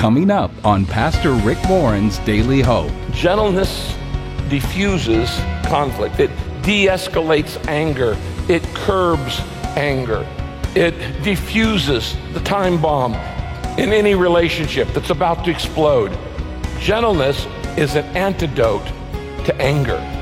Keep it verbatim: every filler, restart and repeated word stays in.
coming up on Pastor Rick Warren's Daily Hope. Gentleness diffuses conflict. It de-escalates anger. It curbs anger. It diffuses the time bomb in any relationship that's about to explode. Gentleness is an antidote to anger.